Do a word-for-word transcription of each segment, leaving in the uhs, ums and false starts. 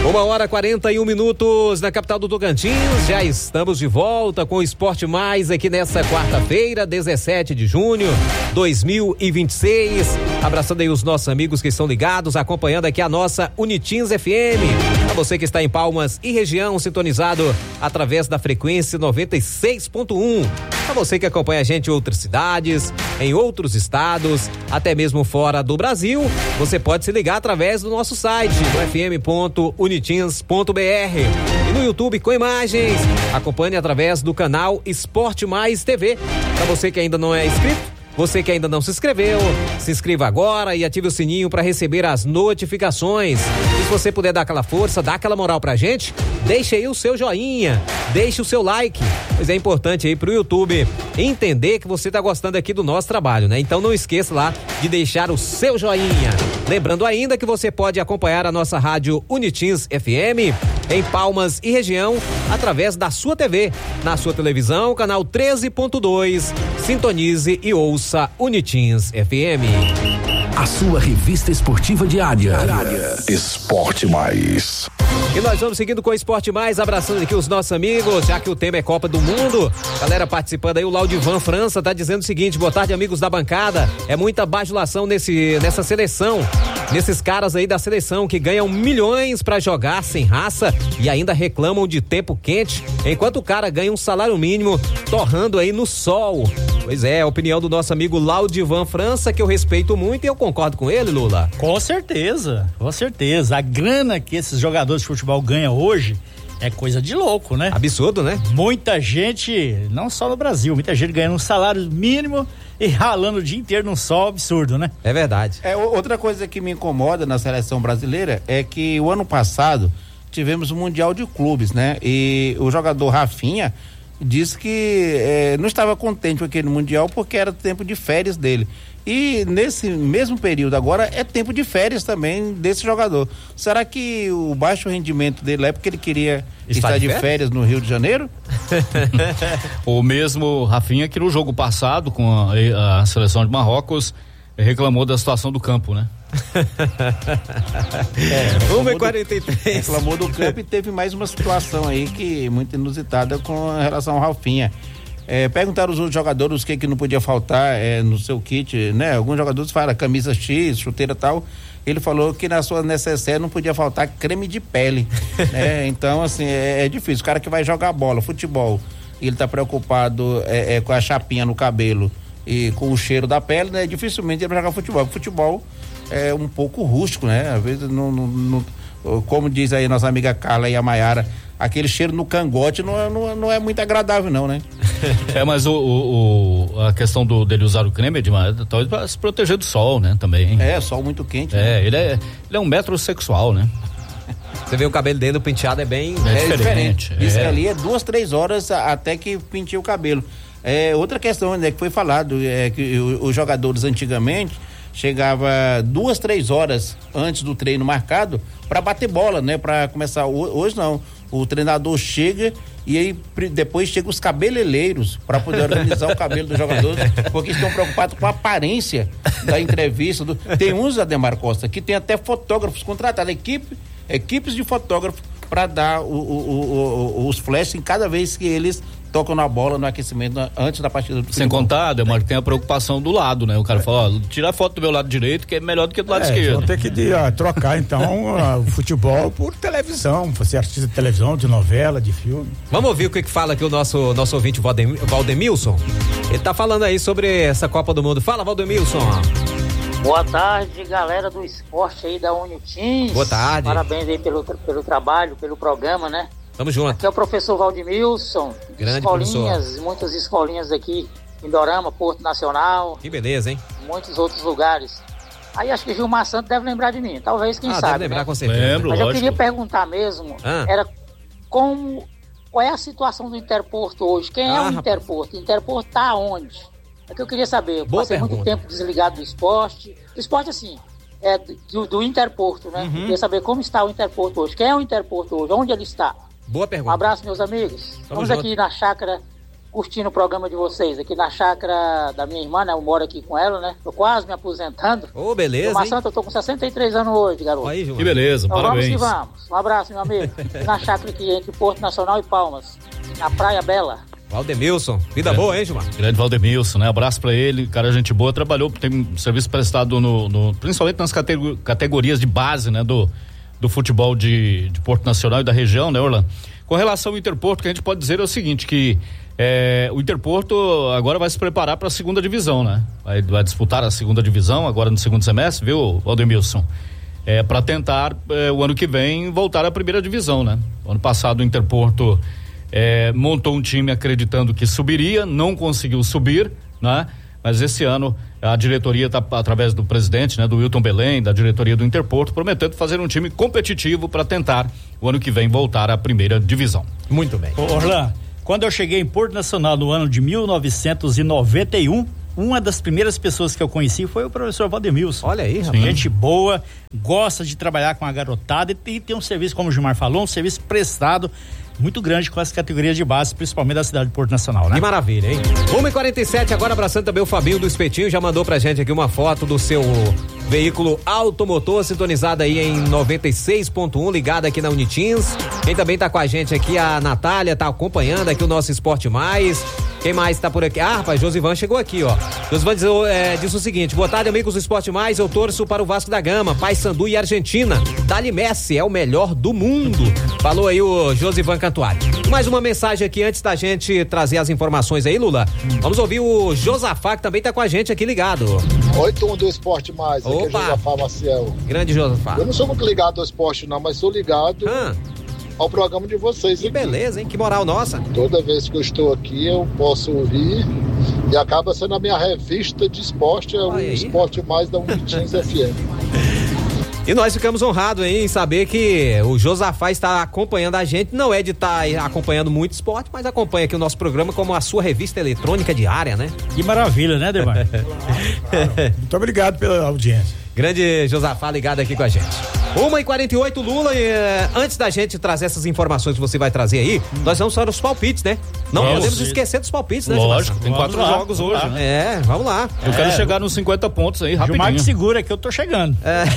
Uma hora e quarenta e um minutos na capital do Tocantins. Já estamos de volta com o Esporte Mais aqui nessa quarta-feira, dezessete de junho de dois mil e vinte e seis. Abraçando aí os nossos amigos que estão ligados, acompanhando aqui a nossa Unitins F M. A você que está em Palmas e região, sintonizado através da frequência noventa e seis ponto um. A você que acompanha a gente em outras cidades, em outros estados, até mesmo fora do Brasil, você pode se ligar através do nosso site, do f m ponto unitins ponto b r. E no YouTube com imagens, acompanhe através do canal Esporte Mais T V. Para você que ainda não é inscrito, você que ainda não se inscreveu, se inscreva agora e ative o sininho para receber as notificações. E se você puder dar aquela força, dar aquela moral pra gente, deixe aí o seu joinha, deixe o seu like, pois é importante aí pro YouTube entender que você tá gostando aqui do nosso trabalho, né? Então não esqueça lá de deixar o seu joinha. Lembrando ainda que você pode acompanhar a nossa rádio Unitins F M em Palmas e região através da sua T V, na sua televisão, canal treze ponto dois. Sintonize e ouça Unitins F M. A sua revista esportiva diária. Esporte Mais. E nós vamos seguindo com o Esporte Mais, abraçando aqui os nossos amigos, já que o tema é Copa do Mundo. Galera participando aí, o Laudivan França tá dizendo o seguinte: boa tarde, amigos da bancada. É muita bajulação nesse, nessa seleção, nesses caras aí da seleção que ganham milhões pra jogar sem raça e ainda reclamam de tempo quente, enquanto o cara ganha um salário mínimo torrando aí no sol. Pois é, a opinião do nosso amigo Laudivan França, que eu respeito muito e eu concordo com ele, Lula. Com certeza, com certeza. A grana que esses jogadores de futebol ganham hoje é coisa de louco, né? Absurdo, né? Muita gente, não só no Brasil, muita gente ganhando um salário mínimo e ralando o dia inteiro num sol absurdo, né? É verdade. É, outra coisa que me incomoda na seleção brasileira é que o ano passado tivemos o Mundial de Clubes, né? E o jogador Rafinha disse que eh, não estava contente com aquele Mundial porque era tempo de férias dele. E nesse mesmo período agora é tempo de férias também desse jogador. Será que o baixo rendimento dele é porque ele queria Está estar de férias? férias no Rio de Janeiro? O mesmo Rafinha que no jogo passado com a, a seleção de Marrocos reclamou da situação do campo, né? É, uma e quarenta e três. Reclamou do campo e teve mais uma situação aí que muito inusitada com relação ao Rafinha. É, perguntaram os outros jogadores o que que não podia faltar é, no seu kit, né? Alguns jogadores falam camisa X, chuteira tal. Ele falou que na sua necessaire não podia faltar creme de pele, né? Então, assim, é, é difícil. O cara que vai jogar bola, futebol, e ele tá preocupado é, é, com a chapinha no cabelo e com o cheiro da pele, né? Dificilmente ele vai jogar futebol. Futebol é um pouco rústico, né? Às vezes, não, não, não, como diz aí nossa amiga Carla e a Maiara, aquele cheiro no cangote não é, não, não é muito agradável não, né? É, mas o, o, o a questão do, dele usar o creme é demais, talvez para se proteger do sol, né? Também. É, sol muito quente. É, né? ele é, ele é um metrosexual, né? Você vê o cabelo dele, o penteado é bem é, é diferente. diferente. Isso é. ali é duas, três horas até que penteia o cabelo. É, outra questão, né, que foi falado, é que os jogadores antigamente chegava duas, três horas antes do treino marcado para bater bola, né? Para começar. Hoje não. O treinador chega e aí depois chega os cabeleireiros para poder organizar o cabelo dos jogadores, porque estão preocupados com a aparência da entrevista. Do... Tem uns, Ademar Costa, que tem até fotógrafos contratados, equipe, equipes de fotógrafos para dar o, o, o, o, os flashes em cada vez que eles tocam na bola no aquecimento antes da partida do Sem contar, Demar, que tem a preocupação do lado, né? O cara fala, ó, tira a foto do meu lado direito que é melhor do que do lado é, esquerdo. Vão ter que de, uh, trocar então uh, o futebol por televisão, você é artista de televisão, de novela, de filme. Vamos ouvir o que, que fala aqui o nosso, nosso ouvinte Valdem, Valdemilson. Ele tá falando aí sobre essa Copa do Mundo. Fala, Valdemilson. Boa tarde, galera do esporte aí da Unitins. Boa tarde. Parabéns aí pelo, pelo trabalho, pelo programa, né? Tamo junto. Aqui é o professor Valdemilson. Grande escolinhas, professor. Muitas escolinhas aqui em Dorama, Porto Nacional. Que beleza, hein? Muitos outros lugares. Aí acho que Gilmar Santos deve lembrar de mim. Talvez, quem ah, sabe. Deve lembrar, né? com certeza. Lembro, Mas lógico. eu queria perguntar mesmo, ah. era como, qual é a situação do Interporto hoje? Quem ah, é o rapaz. Interporto? O Interporto tá onde? É que eu queria saber. Eu Boa passei pergunta. muito tempo desligado do esporte. Do esporte, assim, é do, do Interporto, né? Uhum. Eu queria saber como está o Interporto hoje. Quem é o Interporto hoje? Onde ele está? Boa pergunta. Um abraço, meus amigos. Tamo Estamos junto. aqui na chácara curtindo o programa de vocês aqui na chácara da minha irmã, né? Eu moro aqui com ela, né? Tô quase me aposentando. Ô, oh, beleza, Gilmar Santos, eu tô com sessenta e três anos hoje, garoto. Aí, Gilmar. Que beleza, então, parabéns. Vamos que vamos. Um abraço, meu amigo. Na chácara aqui entre Porto Nacional e Palmas, na Praia Bela. Valdemilson, vida é. boa, hein, Gilmar? Grande Valdemilson, né? Abraço pra ele, cara, gente boa, trabalhou, tem um serviço prestado no, no principalmente nas categor, categorias de base, né? Do, do futebol de, de Porto Nacional e da região, né, Orlando? Com relação ao Interporto, o que a gente pode dizer é o seguinte, que é, o Interporto agora vai se preparar para a segunda divisão, né? Vai, vai disputar a segunda divisão agora no segundo semestre, viu, Valdemilson? É, para tentar é, o ano que vem voltar à primeira divisão, né? O ano passado o Interporto é, montou um time acreditando que subiria, não conseguiu subir, né? Mas esse ano a diretoria está, através do presidente, né, do Wilton Belém, da diretoria do Interporto, prometendo fazer um time competitivo para tentar o ano que vem voltar à primeira divisão. Muito bem. Ô, Orlando, quando eu cheguei em Porto Nacional no ano de mil novecentos e noventa e um, uma das primeiras pessoas que eu conheci foi o professor Valdemilson. Olha aí, rapaz. Gente boa, gosta de trabalhar com a garotada e, e tem um serviço, como o Gilmar falou, um serviço prestado muito grande com as categorias de base, principalmente da cidade de Porto Nacional, né? Que maravilha, hein? uma e quarenta e sete, agora abraçando também o Fabinho do Espetinho, já mandou pra gente aqui uma foto do seu veículo automotor, sintonizado aí em noventa e seis ponto um, ligado aqui na Unitins. Quem também tá com a gente aqui, a Natália, tá acompanhando aqui o nosso Esporte Mais. Quem mais tá por aqui? Ah, rapaz, Josivan chegou aqui, ó. Josivan diz, é, disse o seguinte: boa tarde, amigos do Esporte Mais, eu torço para o Vasco da Gama, Paysandu e Argentina. Dali Messi é o melhor do mundo. Falou aí o Josivan Cantuário. Mais uma mensagem aqui antes da gente trazer as informações aí, Lula. Vamos ouvir o Josafá, que também tá com a gente aqui ligado. Oi, turma do Esporte Mais, aqui é Josafá Maciel. Grande Josafá. Eu não sou muito ligado ao esporte não, mas sou ligado ah. ao programa de vocês. Que aqui. Beleza, hein? Que moral nossa. Toda vez que eu estou aqui eu posso ouvir e acaba sendo a minha revista de esporte, é o aí. Esporte Mais da Unitins F M. E nós ficamos honrados em saber que o Josafá está acompanhando a gente, não é de estar tá acompanhando muito esporte, mas acompanha aqui o nosso programa como a sua revista eletrônica diária, né? Que maravilha, né, Demar? Claro, claro. Muito obrigado pela audiência. Grande Josafá ligado aqui com a gente. uma e quarenta e oito, Lula, e, uh, antes da gente trazer essas informações que você vai trazer aí, hum. nós vamos para os palpites, né? Não vamos podemos esquecer dos palpites, né, Lógico, tem vamos quatro lá, jogos hoje, né? É, vamos lá. Eu é, quero chegar nos cinquenta pontos aí, rapidinho. Gilmar que segura que eu tô chegando.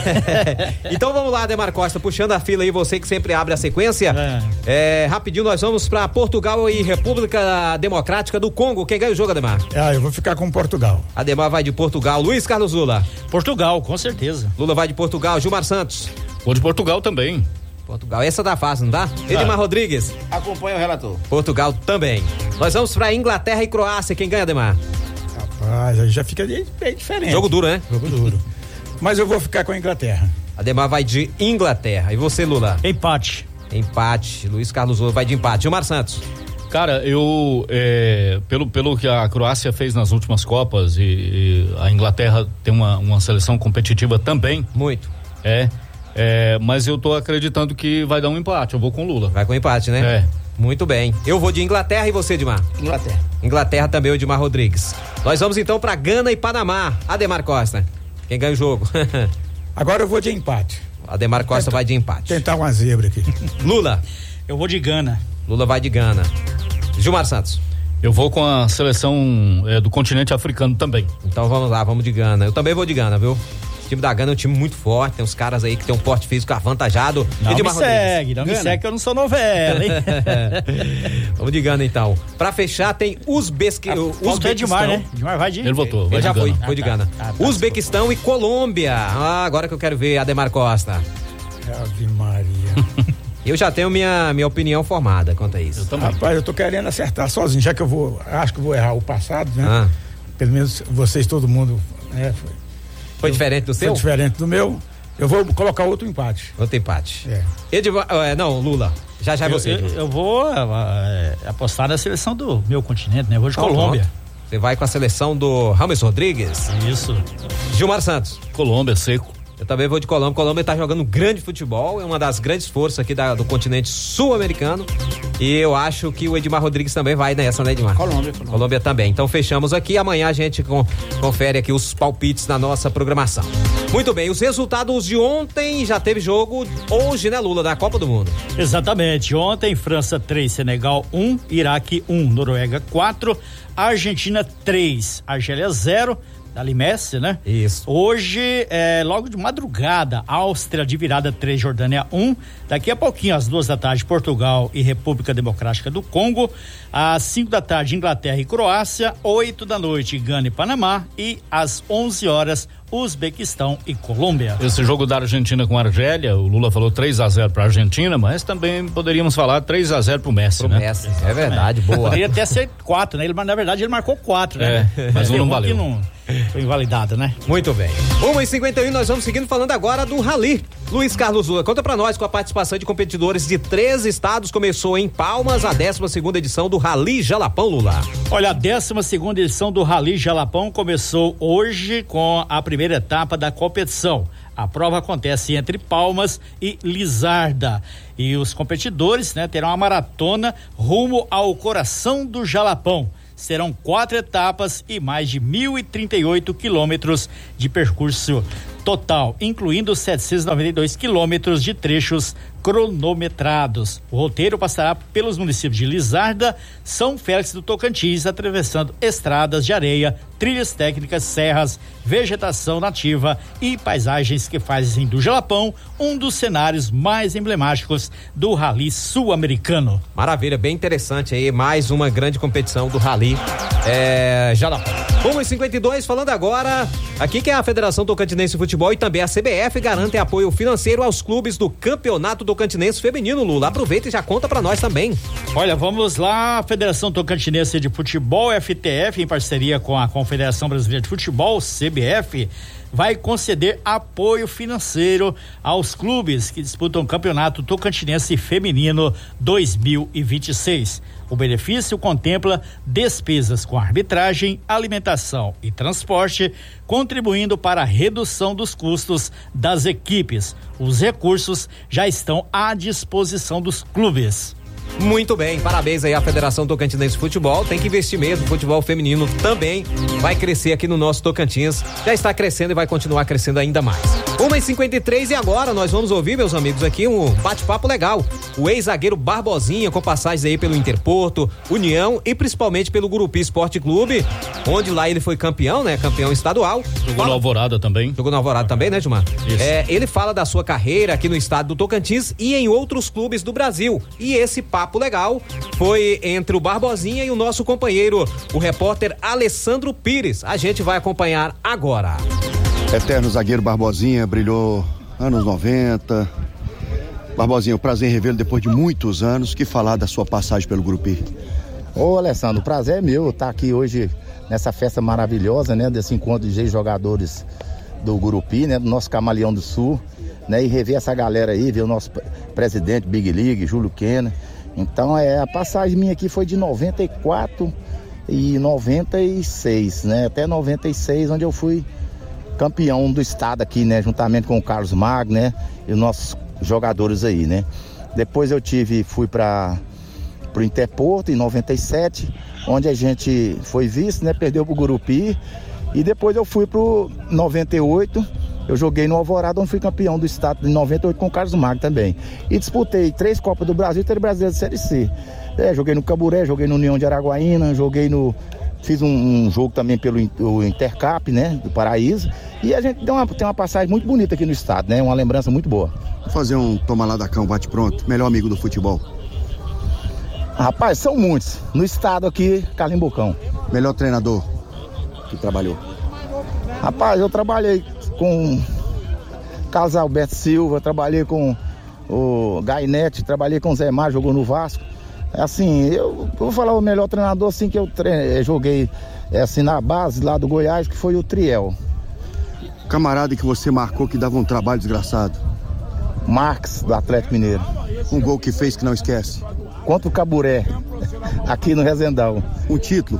É. Então vamos lá, Ademar Costa, puxando a fila aí, você que sempre abre a sequência. É. É, rapidinho, nós vamos para Portugal e República Democrática do Congo. Quem ganha o jogo, Ademar? Ah, eu vou ficar com Portugal. Ademar vai de Portugal. Luiz Carlos Lula. Portugal, com certeza. Lula vai de Portugal. Gilmar Santos. Vou de Portugal também. Portugal, essa tá fácil, não dá? Edmar Rodrigues. Acompanha o relator. Portugal também. Nós vamos pra Inglaterra e Croácia. Quem ganha, Ademar? Rapaz, aí já fica bem diferente. Jogo duro, né? Jogo duro. Mas eu vou ficar com a Inglaterra. Ademar vai de Inglaterra. E você, Lula? Empate. Empate. Luiz Carlos Lula vai de empate. Gilmar Santos. Cara, eu, é, pelo, pelo que a Croácia fez nas últimas Copas e, e a Inglaterra tem uma, uma seleção competitiva também. Muito. É, é, mas eu tô acreditando que vai dar um empate, eu vou com Lula. Vai com empate, né? É. Muito bem. Eu vou de Inglaterra e você, Edmar? Inglaterra. Inglaterra também, o Edmar Rodrigues. Nós vamos então pra Gana e Panamá. Ademar Costa. Quem ganha o jogo? Agora eu vou de empate. Ademar Costa Tenta, vai de empate. Tentar uma zebra aqui. Lula. Eu vou de Gana. Lula vai de Gana. Gilmar Santos. Eu vou com a seleção é, do continente africano também. Então vamos lá, vamos de Gana. Eu também vou de Gana, viu? O time da Gana é um time muito forte, tem uns caras aí que tem um porte físico avantajado. Não me segue, não me segue que eu não sou novela, hein? Vamos de Gana então. Pra fechar tem Uzbek... Ah, Uzbequistão. Edmar, né? Edmar vai de... Ele votou. Ele já foi, foi de ah, tá. Gana. Ah, tá. Uzbequistão e Colômbia. Ah, agora que eu quero ver Ademar Costa. Ave Maria. Eu já tenho minha, minha opinião formada quanto a isso. Eu também. Rapaz, eu tô querendo acertar sozinho, já que eu vou, acho que eu vou errar o passado, né? Ah. Pelo menos vocês, todo mundo, né? Foi, foi eu, diferente do seu? Foi diferente do meu. Eu vou colocar outro empate. Outro empate. É. Edvar, é, não, Lula. Já já é você. Eu, eu, eu vou é, apostar na seleção do meu continente, né? Eu vou de oh, Colômbia. Você vai com a seleção do Rames Rodrigues? Isso. Gilmar Santos. Colômbia, seco. Eu também vou de Colômbia. Colômbia tá jogando grande futebol, é uma das grandes forças aqui da, do continente sul-americano. E eu acho que o Edmar Rodrigues também vai nessa, né, Edmar? Colômbia, Colômbia. Colômbia também. Então fechamos aqui. Amanhã a gente com, confere aqui os palpites na nossa programação. Muito bem, os resultados de ontem, já teve jogo hoje, né, Lula, da Copa do Mundo. Exatamente, ontem França três, Senegal um, Iraque um, Noruega quatro, Argentina três, Argélia zero, Dali Messi, né? Isso. Hoje, é, logo de madrugada, Áustria de virada três, Jordânia um. Daqui a pouquinho, às duas da tarde, Portugal e República Democrática do Congo. Às cinco da tarde, Inglaterra e Croácia. Oito da noite, Gana e Panamá. E às onze horas, Uzbequistão e Colômbia. Esse jogo da Argentina com a Argélia, o Lula falou três a zero para a Argentina, mas também poderíamos falar três a zero pro Messi, pro né? Messi, é verdade, boa. Poderia até ser quatro, né? Ele, mas na verdade ele marcou quatro, né? É, mas um não valeu. Não foi invalidado, né? Muito bem. uma e cinquenta e um, nós vamos seguindo falando agora do Rally. Luiz Carlos Lula, conta pra nós, com a participação de competidores de três estados, começou em Palmas a décima segunda edição do Rally Jalapão, Lula. Olha, a décima segunda edição do Rally Jalapão começou hoje com a primeira etapa da competição. A prova acontece entre Palmas e Lizarda. E os competidores, né, terão uma maratona rumo ao coração do Jalapão. Serão quatro etapas e mais de mil e trinta e oito quilômetros de percurso total, incluindo setecentos e noventa e dois quilômetros de trechos cronometrados. O roteiro passará pelos municípios de Lizarda, São Félix do Tocantins, atravessando estradas de areia, trilhas técnicas, serras, vegetação nativa e paisagens que fazem do Jalapão um dos cenários mais emblemáticos do Rally sul-americano. Maravilha, bem interessante aí, mais uma grande competição do Rally é, Jalapão. uma e cinquenta e dois, falando agora aqui que a Federação Tocantinense de Futebol e também a C B F garantem apoio financeiro aos clubes do Campeonato Tocantinense Feminino, Lula. Aproveita e já conta pra nós também. Olha, vamos lá, a Federação Tocantinense de Futebol, F T F, em parceria com a Confederação Brasileira de Futebol, C B F, vai conceder apoio financeiro aos clubes que disputam o Campeonato Tocantinense Feminino dois mil e vinte e seis. O benefício contempla despesas com arbitragem, alimentação e transporte, contribuindo para a redução dos custos das equipes. Os recursos já estão à disposição dos clubes. Muito bem, parabéns aí à Federação Tocantinense de Futebol, tem que investir mesmo, o futebol feminino também vai crescer aqui no nosso Tocantins, já está crescendo e vai continuar crescendo ainda mais. uma e cinquenta e três e agora nós vamos ouvir, meus amigos, aqui um bate-papo legal, o ex-zagueiro Barbosinha, com passagens aí pelo Interporto, União e principalmente pelo Gurupi Esporte Clube, onde lá ele foi campeão, né, campeão estadual. Jogou fala... no Alvorada também. Jogou no Alvorada também, né, Gilmar? Isso. É, ele fala da sua carreira aqui no estado do Tocantins e em outros clubes do Brasil, e esse papo legal foi entre o Barbosinha e o nosso companheiro, o repórter Alessandro Pires. A gente vai acompanhar agora. Eterno zagueiro Barbosinha, brilhou anos noventa. Barbosinha, o prazer em revê-lo depois de muitos anos. Que falar da sua passagem pelo Gurupi? Ô Alessandro, o prazer é meu estar aqui hoje nessa festa maravilhosa, né? Desse encontro de ex-jogadores do Gurupi, né? Do nosso Camaleão do Sul, né? E rever essa galera aí, ver o nosso presidente Big League, Júlio Kenner. Então, é, a passagem minha aqui foi de noventa e quatro e noventa e seis, né? Até noventa e seis, onde eu fui campeão do estado aqui, né? Juntamente com o Carlos Magno, né? E os nossos jogadores aí, né? Depois eu tive, fui para pro Interporto em noventa e sete, onde a gente foi vice, né? Perdeu pro Gurupi. E depois eu fui pro noventa e oito, eu joguei no Alvorada, onde fui campeão do estado em noventa e oito com o Carlos Magno também. E disputei três Copas do Brasil e três Brasileiros de Série C. É, joguei no Camburé, joguei no União de Araguaína, joguei no... Fiz um, um jogo também pelo o Intercap, né? Do Paraíso. E a gente tem uma, tem uma passagem muito bonita aqui no estado, né? Uma lembrança muito boa. Vou fazer um toma lá da cá, um bate pronto. Melhor amigo do futebol. Rapaz, são muitos. No estado aqui, Carlinhos Bocão. Melhor treinador que trabalhou? Rapaz, eu trabalhei com Carlos Alberto Silva, trabalhei com o Gainete, trabalhei com o Zé Mar, jogou no Vasco. Assim, eu, eu vou falar o melhor treinador assim que eu treine, joguei é, assim, na base lá do Goiás, que foi o Triel. Camarada que você marcou que dava um trabalho desgraçado? Marques, do Atlético Mineiro. Um gol que fez que não esquece? Contra o Caburé, aqui no Resendal. Um título?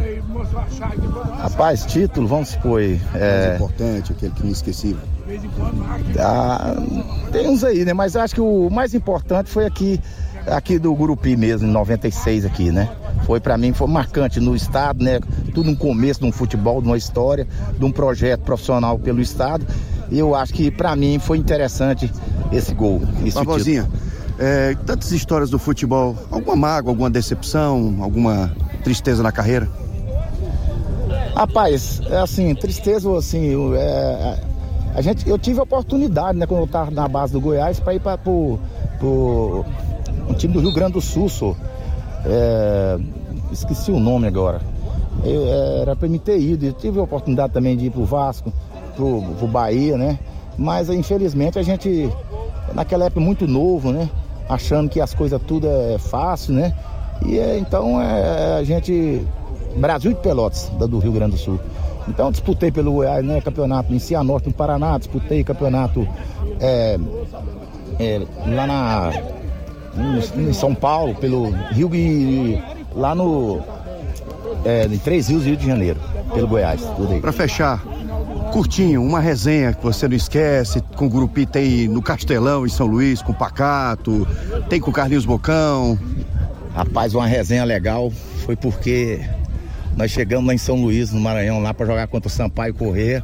Rapaz, título, vamos supor. É... Mais importante, aquele que inesquecível. Ah, tem uns aí, né? Mas eu acho que o mais importante foi aqui, aqui do Gurupi mesmo, em noventa e seis aqui, né? Foi pra mim, foi marcante no estado, né? Tudo no começo de um futebol, de uma história, de um projeto profissional pelo estado. E eu acho que para mim foi interessante esse gol. Esse Barbosinha, é, tantas histórias do futebol, alguma mágoa, alguma decepção, alguma tristeza na carreira? Rapaz, é assim, tristeza, assim, é, a gente, eu tive a oportunidade, né, quando eu tava na base do Goiás, para ir para pro, pro um time do Rio Grande do Sul, só. É, esqueci o nome agora. Eu, era para me ter ido. Eu tive a oportunidade também de ir pro Vasco, pro, pro Bahia, né? Mas infelizmente a gente, naquela época, muito novo, né? Achando que as coisas tudo é fácil, né? E é, então é, a gente. Brasil de Pelotas, da do Rio Grande do Sul. Então disputei pelo Goiás, né? Campeonato em Cianorte, no Paraná, disputei campeonato é, é, lá na. Em São Paulo, pelo Rio e lá no é, em Três Rios, Rio de Janeiro, pelo Goiás, tudo aí. Pra fechar, curtinho, uma resenha que você não esquece, com o Gurupi tem no Castelão, em São Luís, com o Pacato, tem com o Carlinhos Bocão. Rapaz, uma resenha legal foi porque nós chegamos lá em São Luís, no Maranhão, lá pra jogar contra o Sampaio Corrêa.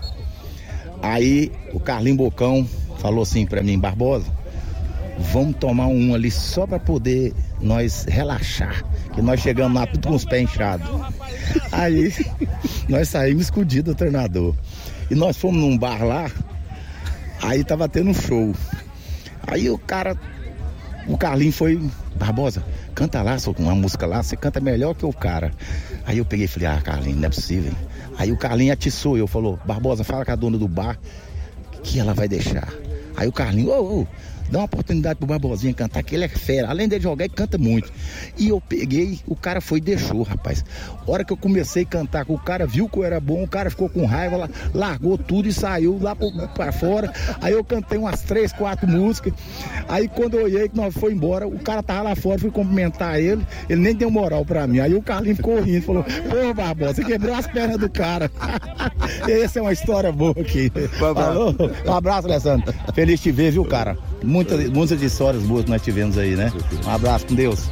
Aí o Carlinhos Bocão falou assim pra mim: Barbosa, vamos tomar um ali só para poder nós relaxar, que nós chegamos lá tudo com os pés inchados. Aí nós saímos escondidos do treinador e nós fomos num bar lá, aí tava tendo um show. Aí o cara, o Carlinhos foi: Barbosa, canta lá, só com uma música lá, você canta melhor que o cara. Aí eu peguei e falei: ah, Carlinhos, não é possível. Aí o Carlinhos atiçou eu, falou: Barbosa, fala com a dona do bar que ela vai deixar. Aí o Carlinhos: ô, ô, dá uma oportunidade pro Barbosinha cantar, que ele é fera. Além de jogar, ele canta muito. E eu peguei, o cara foi e deixou, rapaz. A hora que eu comecei a cantar, o cara viu que eu era bom, o cara ficou com raiva, largou tudo e saiu lá pra fora. Aí eu cantei umas três, quatro músicas. Aí quando eu olhei que nós foi embora, o cara tava lá fora, fui cumprimentar ele, ele nem deu moral pra mim. Aí o Carlinhos ficou rindo, falou: pô, Barbosa, você quebrou as pernas do cara. Essa é uma história boa aqui. Falou? Um abraço, Alessandro. Feliz te ver, viu, cara? Muitas, muitas histórias boas que nós tivemos aí, né? Um abraço, com Deus.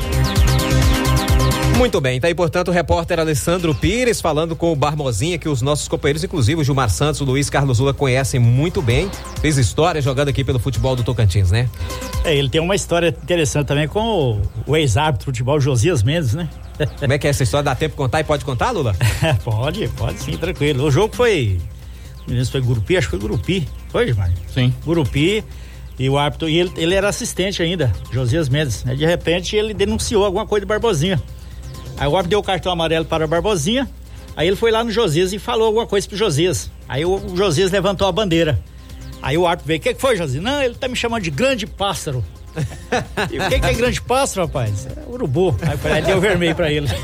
Muito bem, tá aí, portanto, o repórter Alessandro Pires falando com o Barbosinha, que os nossos companheiros, inclusive o Gilmar Santos, o Luiz Carlos Lula, conhecem muito bem. Fez história jogando aqui pelo futebol do Tocantins, né? É, ele tem uma história interessante também com o, o ex-árbitro de futebol, Josias Mendes, né? Como é que é essa história? Dá tempo de contar e pode contar, Lula? Pode, pode sim, tranquilo. O jogo foi, não foi Gurupi, acho que foi Gurupi, foi, Gilmar? Sim. Gurupi. E o árbitro, e ele, ele era assistente ainda, Josias Mendes, né? De repente ele denunciou alguma coisa do Barbosinha. Aí o árbitro deu o cartão amarelo para o Barbosinha, aí ele foi lá no Josias e falou alguma coisa pro Josias. Aí o, o Josias levantou a bandeira. Aí o árbitro veio: o que, que foi, Josias? Não, ele tá me chamando de grande pássaro. E o que, que é grande pássaro, rapaz? É urubu. Aí, aí deu vermelho pra ele.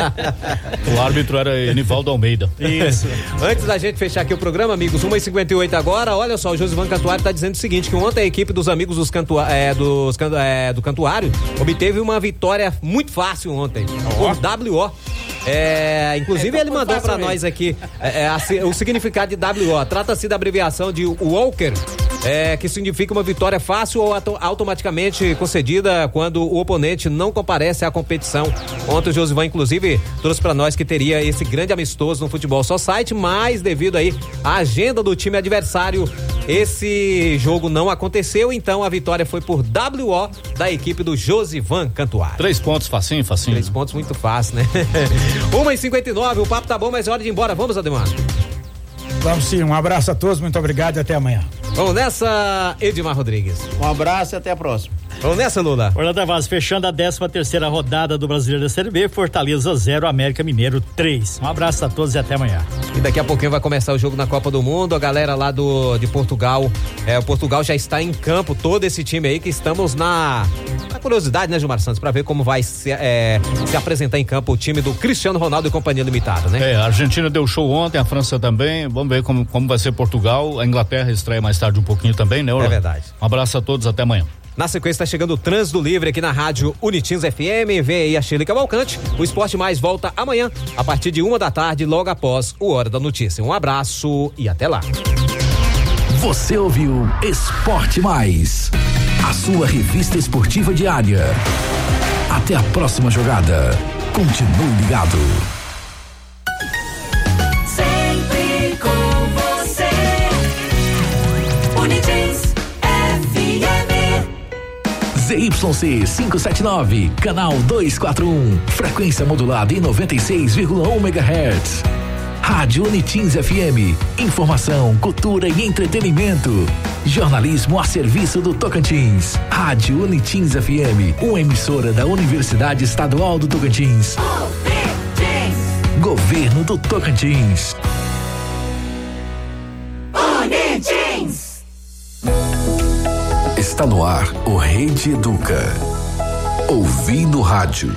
O árbitro era Enivaldo Almeida. Isso. Antes da gente fechar aqui o programa, amigos, uma e cinquenta e oito agora. Olha só, o Josivan Cantuário tá dizendo o seguinte: que ontem a equipe dos amigos dos Cantua, é, dos, é, do Cantuário obteve uma vitória muito fácil ontem, oh. por W O. É, inclusive é, ele mandou para nós aqui é, é, a, o significado de W O. Trata-se da abreviação de Walker, é, que significa uma vitória fácil ou auto, automaticamente concedida quando o oponente não comparece à competição. Ontem o Josivan, inclusive, trouxe para nós que teria esse grande amistoso no Futebol Society, mas devido aí à agenda do time adversário, esse jogo não aconteceu, então a vitória foi por W O da equipe do Josivan Cantuário. Três pontos, facinho, facinho. Três pontos muito fácil, né? uma e cinquenta e nove, o papo tá bom, mas é hora de ir embora. Vamos, Ademar? Vamos sim, um abraço a todos, muito obrigado e até amanhã. Vamos nessa, Edmar Rodrigues. Um abraço e até a próxima. Vamos nessa, Lula. Orlando Tavares, fechando a décima terceira rodada do Brasileiro da Série B, Fortaleza zero, América Mineiro três. Um abraço a todos e até amanhã. E daqui a pouquinho vai começar o jogo na Copa do Mundo, a galera lá do, de Portugal, é, o Portugal já está em campo, todo esse time aí que estamos na, na curiosidade, né, Gilmar Santos, para ver como vai se, é, se apresentar em campo o time do Cristiano Ronaldo e Companhia Limitada, né? É, a Argentina deu show ontem, a França também, vamos ver como, como vai ser Portugal, a Inglaterra estreia mais tarde um pouquinho também, né, Orlando? É verdade. Um abraço a todos, até amanhã. Na sequência está chegando o Trânsito Livre aqui na Rádio Unitins F M. Vem aí a Shirley Cavalcante. O Esporte Mais volta amanhã, a partir de uma da tarde, logo após o Hora da Notícia. Um abraço e até lá. Você ouviu Esporte Mais, a sua revista esportiva diária. Até a próxima jogada. Continue ligado. Sempre com você. Z Y C quinhentos e setenta e nove, canal duzentos e quarenta e um, frequência modulada em noventa e seis vírgula um megahertz. Rádio Unitins F M, informação, cultura e entretenimento. Jornalismo a serviço do Tocantins. Rádio Unitins F M, uma emissora da Universidade Estadual do Tocantins. Unitins. Governo do Tocantins. Unitins. Está no ar o Rede Educa. Ouvindo rádio.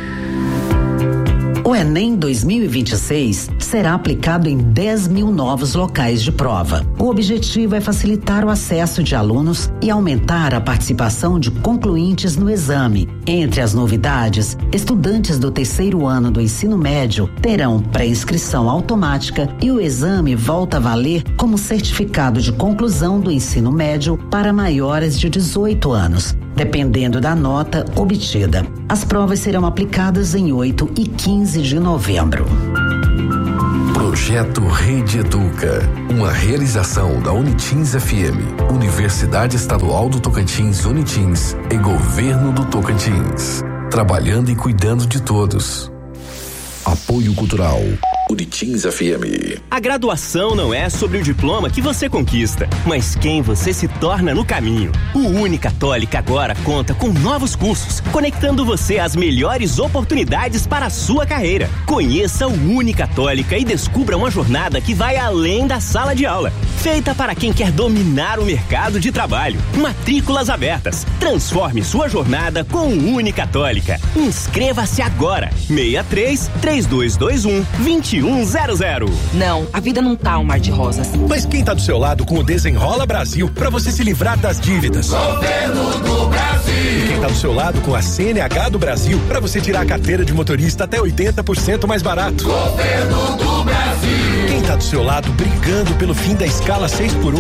O Enem dois mil e vinte e seis será aplicado em dez mil novos locais de prova. O objetivo é facilitar o acesso de alunos e aumentar a participação de concluintes no exame. Entre as novidades, estudantes do terceiro ano do ensino médio terão pré-inscrição automática e o exame volta a valer como certificado de conclusão do ensino médio para maiores de dezoito anos, dependendo da nota obtida. As provas serão aplicadas em oito e quinze de novembro. Projeto Rede Educa, uma realização da Unitins F M, Universidade Estadual do Tocantins Unitins e Governo do Tocantins, trabalhando e cuidando de todos. Apoio Cultural Unitins F M. A graduação não é sobre o diploma que você conquista, mas quem você se torna no caminho. O Unicatólica agora conta com novos cursos, conectando você às melhores oportunidades para a sua carreira. Conheça o Unicatólica e descubra uma jornada que vai além da sala de aula, feita para quem quer dominar o mercado de trabalho. Matrículas abertas. Transforme sua jornada com o Unicatólica. Inscreva-se agora. seis três, três dois dois um, dois um zero zero. Não, a vida não tá um mar de rosas. Mas quem tá do seu lado com o Desenrola Brasil pra você se livrar das dívidas? Governo do Brasil. E quem tá do seu lado com a C N H do Brasil pra você tirar a carteira de motorista até oitenta por cento mais barato? Governo do Brasil. Quem tá do seu lado brigando pelo fim da escala seis por um